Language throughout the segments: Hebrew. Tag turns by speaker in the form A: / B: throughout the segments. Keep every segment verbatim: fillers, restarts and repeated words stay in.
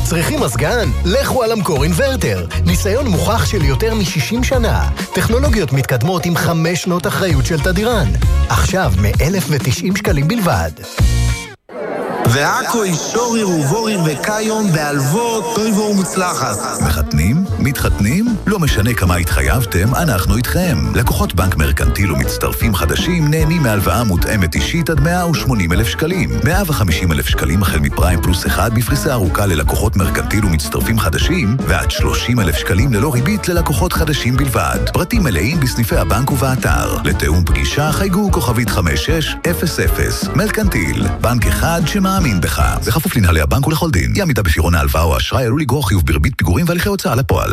A: צריכים מזגן? לכו על המקור אינברטר. ניסיון מוכח של יותר מ-שישים שנה. טכנולוגיות מתקדמות עם חמש שנות אחריות של תדירן. עכשיו מ-אלף ותשעים שקלים בלבד.
B: ועכו אישוריר ובוריר וקיון בהלוות טויבו ומוצלחת.
C: מחתנים? מתחתנים? לא משנה כמה התחייבתם, אנחנו איתכם. לקוחות בנק מרקנטיל ומצטרפים חדשים נהנים מהלוואה מותאמת אישית עד מאה ושמונים אלף שקלים. מאה וחמישים אלף שקלים החל מפריים פלוס אחד בפריסה ארוכה ללקוחות מרקנטיל ומצטרפים חדשים, ועד שלושים אלף שקלים ללא ריבית ללקוחות חדשים בלבד. פרטים מלאים בסניפי הבנק ובאתר. לתאום פגישה חייגו כוכבית חמש שש אפס אפס. מרקנטיל, בנק אחד שמאמין בך. בכפוף לנהלי הבנק ולכל דין. אי עמידה בפירעון ההלוואה או האשראי עלול לגרור חיוב בריבית פיגורים והליכי הוצאה לפועל.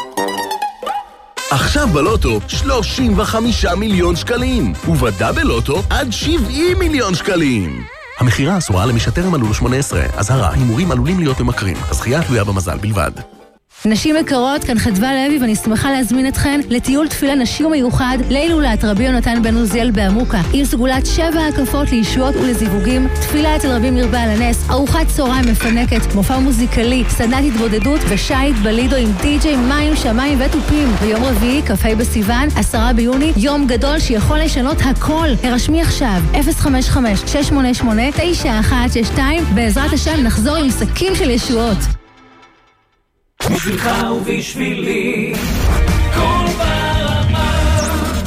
D: עכשיו בלוטו שלושים וחמישה מיליון שקלים, ובדה בלוטו עד שבעים מיליון שקלים. המחירה אסורה למשתתף מלאו שמונה עשרה. אזהרה, הימורים עלולים להיות ממכרים. הזכייה תלויה במזל בלבד.
E: נשים יקרות, כאן חדווה לוי, ואני שמחה להזמין אתכן לטיול תפילה נשי ומיוחד להילולת רבי יונתן בן עוזיאל בעמוקה, עם סגולת שבע הקפות לישועות ולזיווגים, תפילה אצל רבי מרבה על הנס, ארוחת צהריים מפנקת, מופע מוזיקלי, סדנת התבודדות ושייט בלידו עם די-ג'יי, מים, שמיים וטופים. ביום רביעי, כ"ה בסיוון, עשרה ביוני, יום גדול שיכול לשנות הכל. הרשמי עכשיו, אפס חמש חמש שש שמונה שמונה תשע אחת שש שתיים, בעזרת השם נחזור עם שקים של ישועות.
F: בשבילך ובשבילי כל ברמה.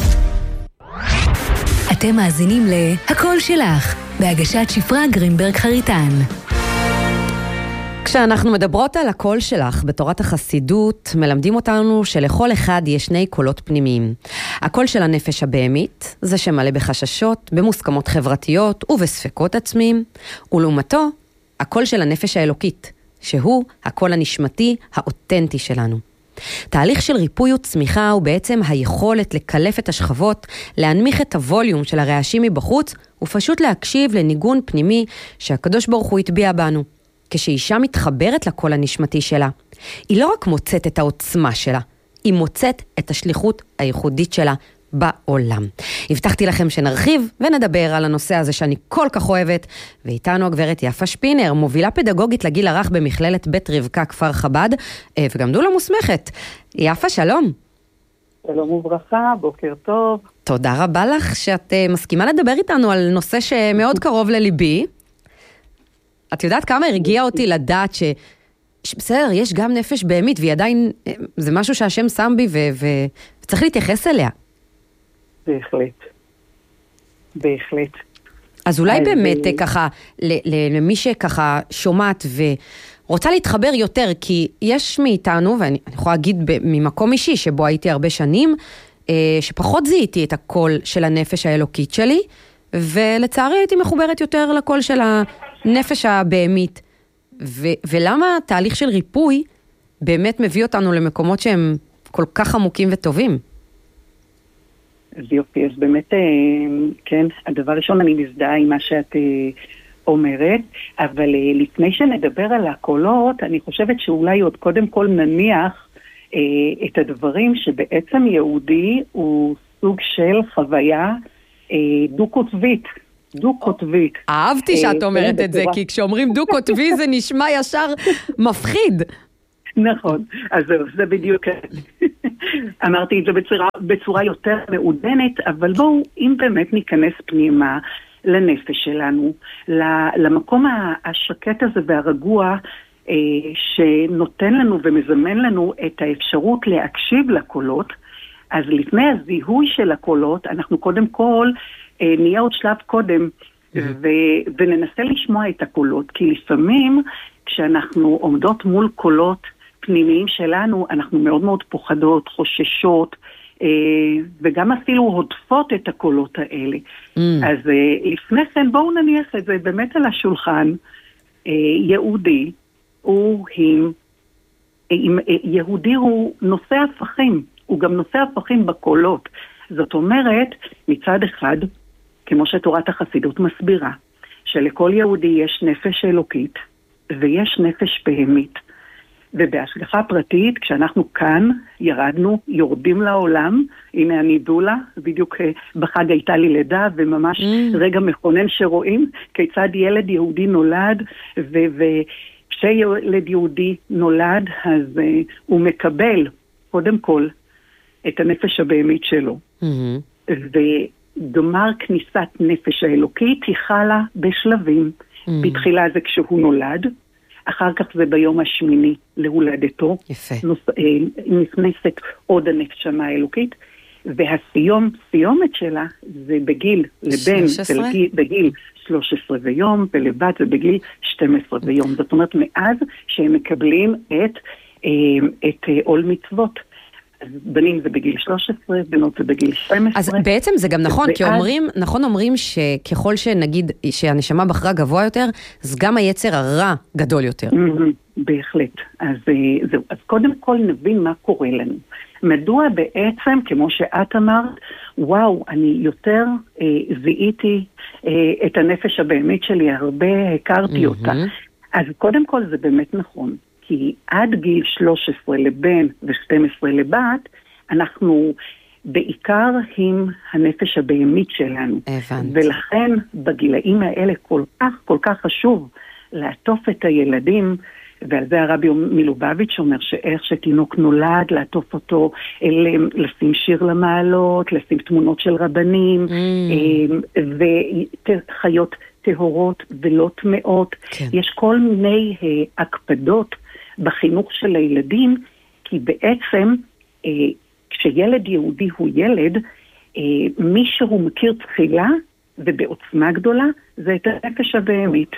E: אתם מאזינים ל"הקול שלך" בהגשת שפרה גרינברג חריטן.
G: כשאנחנו מדברות על הקול שלך בתורת החסידות, מלמדים אותנו שלכל אחד יש שני קולות פנימיים. הקול של הנפש הבהמית, זה שמלא בחששות, במוסכמות חברתיות ובספקות עצמיים, ולעומתו, הקול של הנפש האלוקית, שהוא הקול הנשמתי האותנטי שלנו. תהליך של ריפוי וצמיחה הוא בעצם היכולת לקלף את השכבות, להנמיך את הווליום של הרעשים מבחוץ, ופשוט להקשיב לניגון פנימי שהקדוש ברוך הוא הטביע בנו. כשאישה מתחברת לקול הנשמתי שלה, היא לא רק מוצאת את העוצמה שלה, היא מוצאת את השליחות הייחודית שלה בעולם. הבטחתי לכם שנרחיב ונדבר על הנושא הזה שאני כל כך אוהבת, ואיתנו הגברת יפה שפינר, מובילה פדגוגית לגיל הרך במכללת בית רבקה כפר חב"ד, וגם דולה מוסמכת. יפה, שלום.
H: שלום וברכה, בוקר טוב.
G: תודה רבה לך שאת מסכימה לדבר איתנו על נושא שמאוד קרוב לליבי. את יודעת כמה הרגיע אותי לדעת ש... בסדר, יש גם נפש בהמית, והיא עדיין, זה משהו שהשם שם בי, ו... וצריך להתייחס אליה.
H: בהחלט. בהחלט.
G: אז אולי אז באמת זה... ככה, למי שככה שומעת ורוצה להתחבר יותר, כי יש מאיתנו, ואני יכולה להגיד ממקום אישי, שבו הייתי הרבה שנים, שפחות זיהיתי את הקול של הנפש האלוקית שלי, ולצערי הייתי מחוברת יותר לקול של הנפש הבהמית. ו- ולמה תהליך של ריפוי באמת מביא אותנו למקומות שהם כל כך עמוקים וטובים?
H: אז יופי, אז באמת, כן, הדבר ראשון אני מזדהה עם מה שאת אומרת, אבל לפני שנדבר על הקולות, אני חושבת שאולי עוד קודם כל נניח את הדברים שבעצם יהודי הוא סוג של חוויה דו-קוטבית. דו-קוטבית.
G: אהבתי שאת אומרת את זה, כי כשאומרים דו-קוטבי זה נשמע ישר מפחיד.
H: נכון, אז זה בדיוק, אמרתי את זה בצורה, בצורה יותר מעודנת, אבל בואו, אם באמת ניכנס פנימה לנפש שלנו, למקום השקט הזה והרגוע, שנותן לנו ומזמן לנו את האפשרות להקשיב לקולות, אז לפני הזיהוי של הקולות, אנחנו קודם כל נהיה עוד שלב קודם, ו- וננסה לשמוע את הקולות, כי לפעמים כשאנחנו עומדות מול קולות פנימיים שלנו, אנחנו מאוד מאוד פוחדות, חוששות, וגם אפילו הודפות את הקולות האלה. אז לפני כן בואו נניח את זה באמת על השולחן. יהודי הוא עם, עם יהודי הוא נושא הפכים, הוא גם נושא הפכים בקולות. זאת אומרת, מצד אחד, כמו שתורת החסידות מסבירה, שלכל יהודי יש נפש אלוקית ויש נפש בהמית. ובהשגחה פרטית, כשאנחנו כאן ירדנו, יורדים לעולם, הנה אני דולה, בדיוק בחג הייתה לי לידה, וממש mm. רגע מכונן שרואים כיצד ילד יהודי נולד, וכשהוא כשילד יהודי נולד, אז uh, הוא מקבל, קודם כל, את הנפש הבהמית שלו. Mm-hmm. וגמר כניסת נפש האלוקית היא חלה בשלבים. Mm-hmm. בתחילה זה כשהוא נולד, אחר כך זה ביום השמיני להולדתו. יפה. נוס, אה, נכנסת עוד הנפשמה האלוקית, והסיום, סיומת שלה זה בגיל, לבן זה בגיל, בגיל שלוש עשרה ויום, ולבת זה בגיל שתים עשרה ויום. זאת אומרת, מאז שהם מקבלים את, את עול מצוות. אז בנים זה בגיל שלוש עשרה, בנות זה בגיל שתים עשרה.
G: אז בעצם זה גם נכון, כי אומרים, נכון אומרים שככל שנגיד שהנשמה בחרה גבוה יותר, אז גם היצר הרע גדול יותר.
H: בהחלט. אז זהו. אז קודם כל נבין מה קורה לנו. מדוע בעצם, כמו שאת אמרת, וואו, אני יותר אה, זיהיתי אה, את הנפש הבהמית שלי, הרבה הכרתי mm-hmm. אותה. אז קודם כל זה באמת נכון, כי עד גיל שלוש עשרה לבן ו-שתים עשרה לבת, אנחנו בעיקר עם הנפש הבהמית שלנו.
G: הבנתי.
H: ולכן בגילאים האלה כל כך, כל כך חשוב לעטוף את הילדים, ועל זה הרבי מלובביץ' אומר שאיך שתינוק נולד, לעטוף אותו, לשים שיר למעלות, לשים תמונות של רבנים, mm. וחיות טהורות ולא טמאות. כן. יש כל מיני הקפדות בחינוך של הילדים, כי בעצם כשילד יהודי הוא ילד, מי שהוא מכיר תחילה ובעוצמה גדולה, זה את הנפש הבהמית.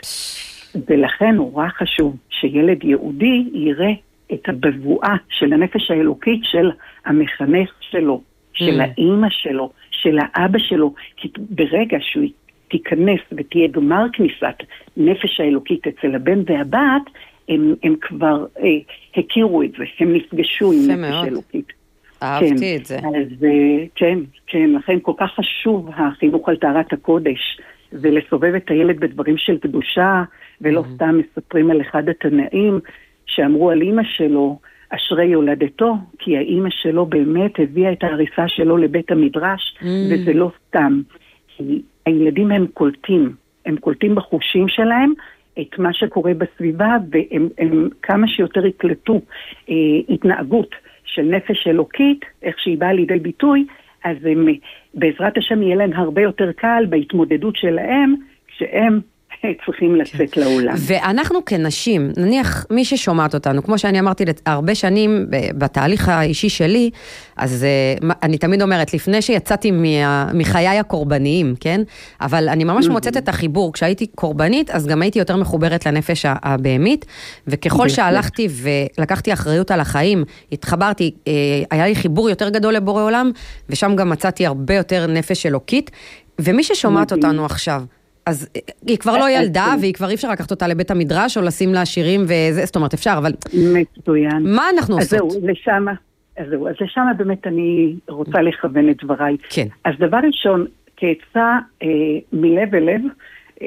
H: ולכן נורא חשוב שילד יהודי יראה את הבבואה של הנפש האלוקית של המחנך שלו, של mm. האמא שלו, של האבא שלו, כי ברגע שהוא תיכנס ותהיה גמר כניסת נפש האלוקית אצל הבן והבת, הם, הם כבר אה, הכירו את זה, הם נפגשו עם נפש מאוד. האלוקית.
G: אהבתי
H: כן,
G: את זה.
H: אז כן, כן, לכן כל כך חשוב החינוך על טהרת הקודש, ולסובב את הילד בדברים של קדושה, ולא mm-hmm. סתם מספרים על אחד התנאים שאמרו על אמא שלו, אשרי יולדתו, כי האמא שלו באמת הביאה את ההריסה שלו לבית המדרש, mm-hmm. וזה לא סתם. כי הילדים הם קולטים, הם קולטים בחושים שלהם את מה שקורה בסביבה, והם הם כמה שיותר יקלטו אה, התנהגות של נפש אלוקית, איך שהיא באה לידי ביטוי, אז הם, בעזרת השם יהיה להם הרבה יותר קל בהתמודדות שלהם, כשהם צריכים לצאת לעולם.
G: ואנחנו כנשים, נניח מי ששומעת אותנו, כמו שאני אמרתי הרבה שנים בתהליך האישי שלי, אז אני תמיד אומרת, לפני שיצאתי מחיי הקורבניים, כן? אבל אני ממש מוצאת את החיבור, כשהייתי קורבנית, אז גם הייתי יותר מחוברת לנפש הבהמית, וככל שהלכתי ולקחתי אחריות על החיים, התחברתי, היה לי חיבור יותר גדול לבורא עולם, ושם גם מצאתי הרבה יותר נפש אלוקית, ומי ששומעת אותנו עכשיו, אז היא כבר לא ילדה, והיא כבר אי אפשר לקחת אותה לבית המדרש, או לשים לה שירים וזה, זאת אומרת, אפשר, אבל...
H: מצוין.
G: מה אנחנו עושות?
H: אז זהו, לשם, אז זהו, אז לשם באמת אני רוצה לכוון את דבריי.
G: כן.
H: אז דבר ראשון, כעצה אה, מלב אל לב, אה,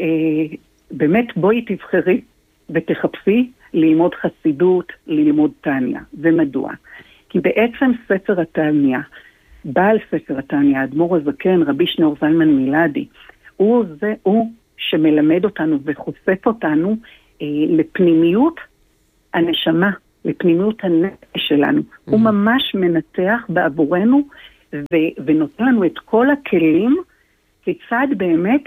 H: באמת בואי תבחרי ותחפשי ללמוד חסידות, ללמוד תניא. ומדוע? כי בעצם ספר התניא, בעל ספר התניא, האדמו"ר הזקן, רבי שניאור זלמן מילדי, הוא זה, הוא שמלמד אותנו וחושף אותנו אה, לפנימיות הנשמה, לפנימיות הנפש שלנו. Mm-hmm. הוא ממש מנתח בעבורנו ו- ונותן לנו את כל הכלים כיצד באמת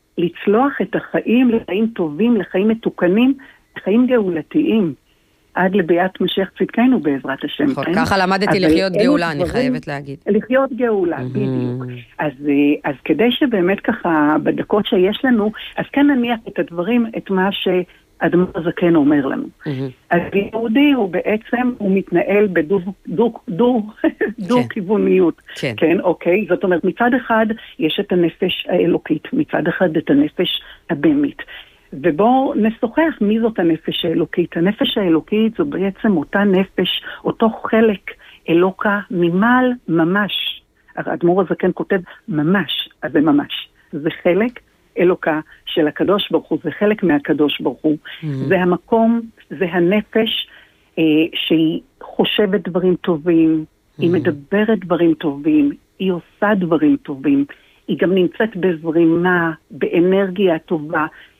H: לצלוח את החיים לחיים טובים, לחיים מתוקנים, לחיים גאולתיים, עד לביאת משיח צדקנו בעזרת השם.
G: כן? ככה למדתי לחיות גאולה, אני חייבת להגיד.
H: לחיות גאולה, mm-hmm. בדיוק. אז, אז כדי שבאמת ככה, בדקות שיש לנו, אז כן נניח את הדברים, את מה שאדמו"ר הזקן אומר לנו. Mm-hmm. אז יהודי הוא בעצם, הוא מתנהל בדו, דו, דו, דו כן. כיווניות. כן. כן, אוקיי? זאת אומרת, מצד אחד יש את הנפש האלוקית, מצד אחד את הנפש הבהמית. ובואו נשוחח מי זאת הנפש האלוקית. הנפש האלוקית זו בעצם אותה נפש, אותו חלק אלוקה ממעל ממש. האדמו"ר הזקן כותב ממש, אז זה ממש. זה חלק אלוקה של הקדוש ברוך הוא, זה חלק מהקדוש ברוך הוא. Mm-hmm. זה המקום, זה הנפש אה, שהיא חושבת דברים טובים, mm-hmm. היא מדברת דברים טובים, היא עושה דברים טובים, היא גם נמצאת בזרימה, באנרגיה טובה,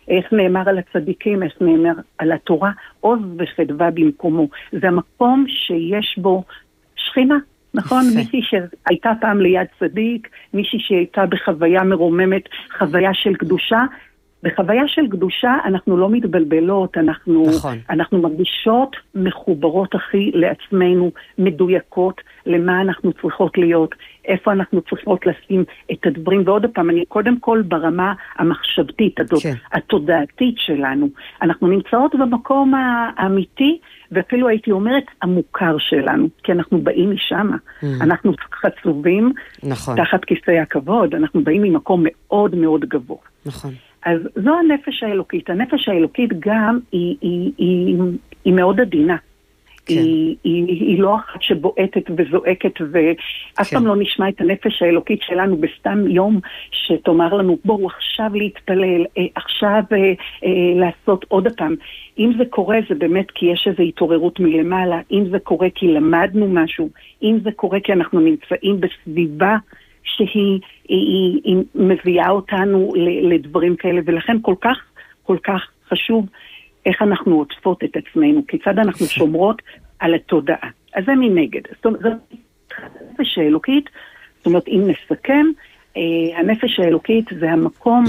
H: איך נאמר על הצדיקים, איך נאמר על התורה, עוז וחדווה במקומו. זה המקום שיש בו שכינה, נכון? מישהי שהייתה פעם ליד צדיק, מישהי שהייתה בחוויה מרוממת, חוויה של קדושה. בחוויה של קדושה אנחנו לא מתבלבלות, אנחנו,
G: נכון.
H: אנחנו מרגישות מחוברות הכי לעצמנו, מדויקות, למה אנחנו צריכות להיות, איפה אנחנו צריכות לשים את הדברים, ועוד פעם, אני קודם כל ברמה המחשבתית,
G: כן.
H: התודעתית שלנו, אנחנו נמצאות במקום האמיתי, ואפילו הייתי אומרת המוכר שלנו, כי אנחנו באים משם, mm. אנחנו חצובים,
G: נכון.
H: תחת כיסא הכבוד, אנחנו באים ממקום מאוד מאוד גבוה.
G: נכון.
H: אז זו הנפש האלוקית. הנפש האלוקית גם היא, היא, היא, היא מאוד עדינה. כן. היא, היא, היא לא אחת שבועטת וזועקת, ואף פעם כן. לא נשמע את הנפש האלוקית שלנו בסתם יום שתאמר לנו, בואו עכשיו להתפלל, עכשיו אה, אה, לעשות עוד פעם. אם זה קורה זה באמת כי יש איזו התעוררות מלמעלה, אם זה קורה כי למדנו משהו, אם זה קורה כי אנחנו נמצאים בסביבה, שהיא היא, היא מביאה אותנו לדברים כאלה, ולכן כל כך, כל כך חשוב איך אנחנו עוטפות את עצמנו, כיצד אנחנו שומרות על התודעה. אז זה מנגד. זאת אומרת, זה הנפש האלוקית, זאת אומרת, אם נסכם, הנפש האלוקית זה המקום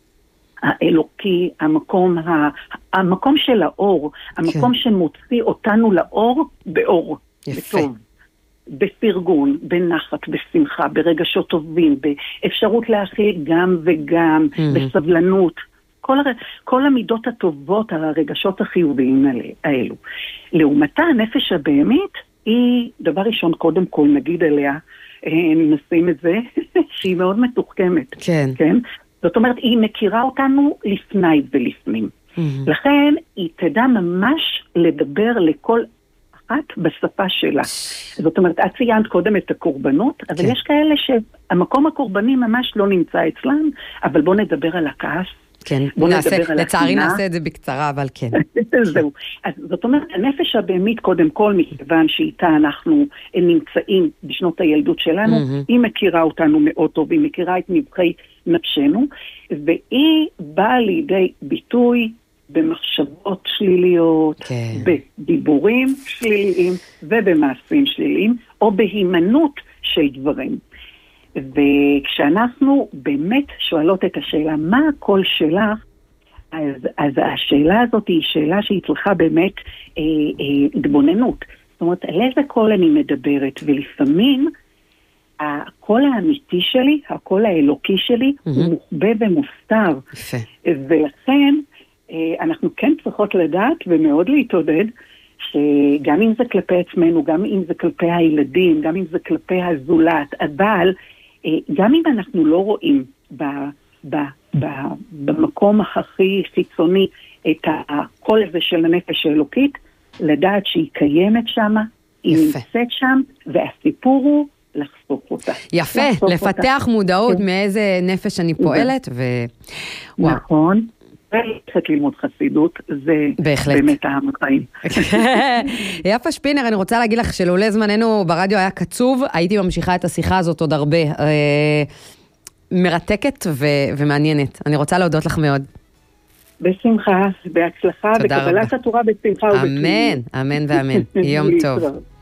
H: האלוקי, המקום, המקום של האור, המקום כן. שמוציא אותנו לאור באור,
G: יפה.
H: בטוב. בפרגון, בנחת, בשמחה, ברגשות טובים, באפשרות להכיל גם וגם, mm-hmm. בסבלנות, כל, הר... כל המידות הטובות, הרגשות החיוביים האלו. לעומתה, הנפש הבהמית היא, דבר ראשון, קודם כל נגיד עליה, נשים את זה, שהיא מאוד מתוחכמת.
G: כן.
H: כן? זאת אומרת, היא מכירה אותנו לפני ולפנים. Mm-hmm. לכן, היא תדע ממש לדבר לכל אחת בשפה שלה. זאת אומרת, את ציינת קודם את הקורבנות, אבל כן. יש כאלה שהמקום הקורבני ממש לא נמצא אצלם, אבל בוא נדבר על הכעס.
G: כן, נעשה, לצערי נעשה את זה בקצרה, אבל כן.
H: זהו. אז זאת אומרת, הנפש הבהמית קודם כל, מכיוון שאיתה אנחנו נמצאים בשנות הילדות שלנו, mm-hmm. היא מכירה אותנו מאוד טוב, היא מכירה את נבחי נפשנו, והיא באה לידי ביטוי במחשבות שליליות, כן. בדיבורים שליליים ובמעשים שליליים, או בהימנעות של דברים. וכשאנחנו באמת שואלות את השאלה, מה הקול שלך? אז, אז השאלה הזאת היא שאלה שהיא צריכה באמת אה, אה, התבוננות. זאת אומרת, על איזה קול אני מדברת? ולפעמים הקול האמיתי שלי, הקול האלוקי שלי, mm-hmm. הוא מוחבא ומוסתר.
G: יפה.
H: ולכן אנחנו כן צריכות לדעת ומאוד להתעודד שגם אם זה כלפי עצמנו, גם אם זה כלפי הילדים, גם אם זה כלפי הזולת, אבל גם אם אנחנו לא רואים ב, ב, ב, במקום הכי חיצוני את הקול הזה של הנפש האלוקית, לדעת שהיא קיימת שם, היא יפה. נמצאת שם, והסיפור הוא לחשוף אותה.
G: יפה,
H: לחשוף
G: לפתח
H: אותה.
G: מודעות
H: כן.
G: מאיזה נפש אני פועלת, ו...
H: נכון. ולכת ללמוד חסידות, זה בהחלט. באמת העם החיים.
G: יפה שפינר, אני רוצה להגיד לך שלעולה זמננו ברדיו היה קצוב, הייתי ממשיכה את השיחה הזאת עוד הרבה, מרתקת ו- ומעניינת. אני רוצה להודות לך מאוד.
H: בשמחה, בהצלחה, בקבלת התורה בשמחה ובשמחה.
G: אמן, אמן ואמן. יום טוב.